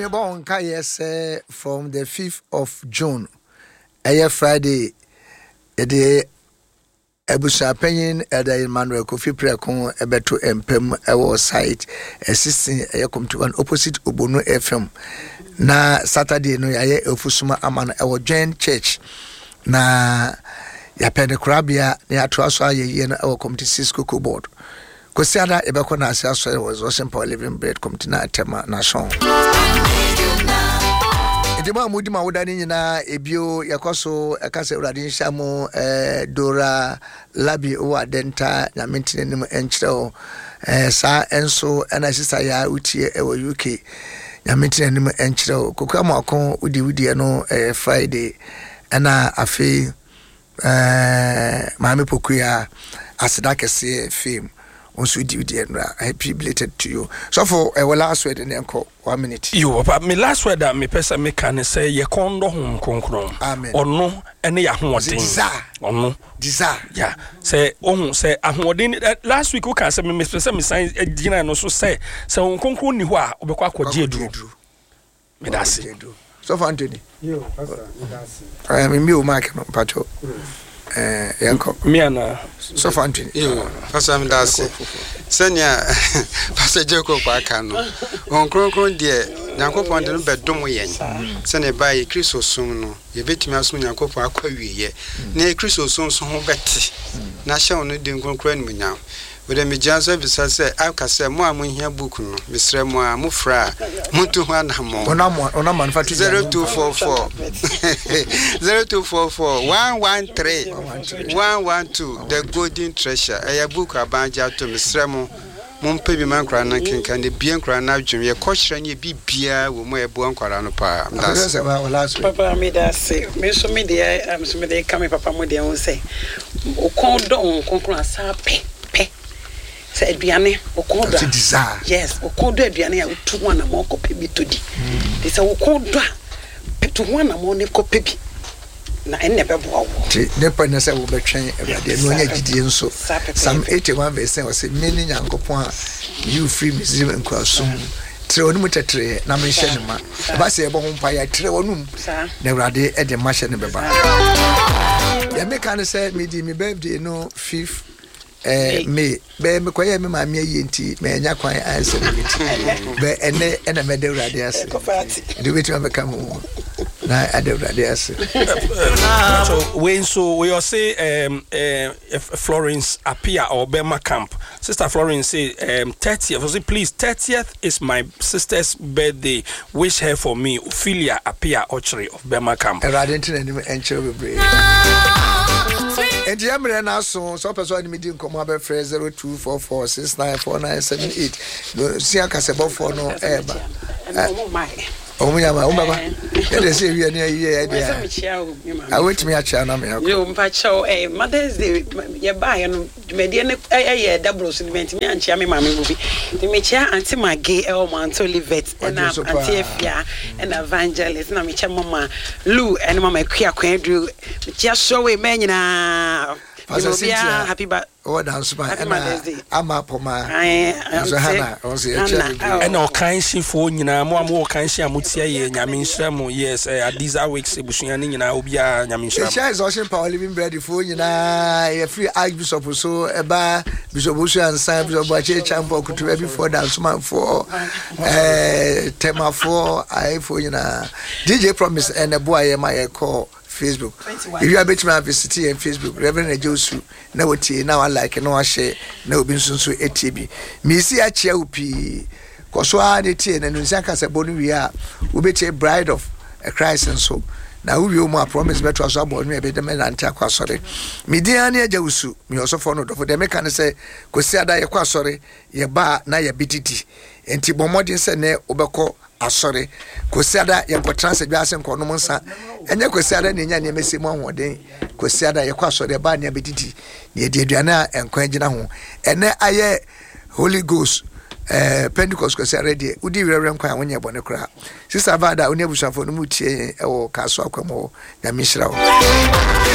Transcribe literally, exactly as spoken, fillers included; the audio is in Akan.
Yes, from the fifth of June, a Friday, a day, Ebusa Penyin, Eda Emmanuel Kofi Prekon, Ebeto Empem, our site, assisting a come to an opposite Obono F M. Na Saturday, no, I Ofusuma Aman, our joint church. Na Yapene Krabia, near Traswa, ye, our committee Cisco board. Kosiada Ebekona Asaswa was also for living bread, come to na tema nation. Edema mudima wodani na ebio yakoso akase uradi nshamo eh, Dora Labi owa denta na mentine nimu enchiro eh, sa enso ena sisa ya utie ewo U K na mentine nimu enchiro kokwa mwakon udi udi eno eh, Friday ena afi eh, maame pokuya asidake se film also do the happy belated to you. So for a uh, last word and encore one minute. You about me last word that me person me can say ye kondo home konkron. Amen. Or no any ahwodin. Desire. Or no desire. Yeah. Say oh say ahwodin last week we can say me me person me sign e dina no so say say on konkron ni ho a obekwa akwaje edu. Me da say. So for Anthony. Yo, pastor, me da say. I am me o mark no pato. Eh yanko me ana so for Anthony. Yo, pastor me da say. Senya pastor Jacob aka no. On kronkron de Yakopon de no bedom yen. Senya ba ye Kristo sum no. Ye betimi asum Yakopon akwa wiye. Na Kristo sum so ho beti. Na hye no de kronkron mu nyam. Wede me janso bisa say aka say mo amunhia book no. Misre mo a mo fra. Mo to ho anamo. Ona mo ona manufacture zero two four four zero two four four one one three one one two the golden treasure. A book abanja to misre mo. Mumpe bi man kra na kenkan de bien kra na adwum ye kohira nye bibia wo mo ebo ankwara no pa papa me da say me so me dey am so me dey come papa mo dey won say o kon do on kon asa pe pe say aduane o kon do yes o kon do aduane ya tu ho na mo ko pe bi to di dey say o kon do tu ho na mo ne ko pe bi na enne be bo ti ne pa na say wo betwen awade no nya gidie nso sam eighty-one verse o say meni nyankopon a you free me zim nkwaso tre onu mutetre na me hye ne ma ba say ebo ho pa ya tre onum na awade e de ma hye ne beba ya me kan say me di me birthday no fifth eh me be me koye me ma me yenti me nya kwan answer me be ene ene me de awade ase do we to am come na adewrade ase so when so we all say um uh, Florence appear or Bema camp sister Florence say um thirtieth say please thirtieth is my sister's birthday wish her for me Ophelia appear Ochre of Bema camp erade ntin anim enchire bebre enti amre na so so person ni di nkomo abefre zero two four four six nine four nine seven eight no sia kasebo for no eba Omunyama umbaba ede se wi ani ayi dia I wait me acha na me akọ yo mpacho eh Mother's Day ye ba ye no dwumade ne eh double cement me anchia me mama bubi de me chia anti mage e o manto livet na anti efia and evangelist na me chia mama Lou and mama akua kwan dru me chia show we me nyina happy birthday. Oh, dance by ama poma. So Hana, also and all kinds of phone, you know, more more kinds of mutia, Yamin yes, at these weeks, Bushani, and I will be a Yamin. She is also power living bread for you know, a free Archbishop so a bar, Bishop Bush and Sam Bishop Bache Champo could be before dance man for tema for I for you know, D J Promise and a boy, my call. Facebook. If you are betting my visit and Facebook, Reverend Josu, now tea, now I like no I share, no bin so A T B. Me see a chair P. Coswa de tea and Nusaka Boni we are, we bet a bride of a Christ and so. Now we more promise better as about me a better man and take sorry. Me dear near Josu, me also found for the mechanic say, Cosiada, ya sorry, ye bar, na ya bititi, and Tibomodin sene obeko. Asore kosiada ye potranse biase nkono monsa enye kosiada ne nya ne mesi mo ahoden kosiada ye kwasore ba ne abedidi ne de aduane a enkwan gina ho ene aye Holy Ghost eh Pentecost kosiada de udi wirere nkwan wonye bone kra sister Vada oni abusafo no mutie e wo kaso akwamo nya mishira wo